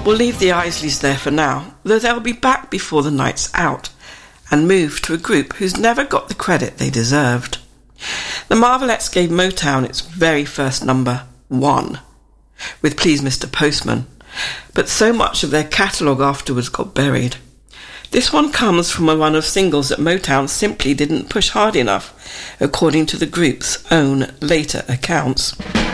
We'll leave the Isleys there for now, though they'll be back before the night's out, and move to a group who's never got the credit they deserved. The Marvelettes gave Motown its very first number 1, with Please Mr. Postman, but so much of their catalogue afterwards got buried. This one comes from a run of singles that Motown simply didn't push hard enough, according to the group's own later accounts.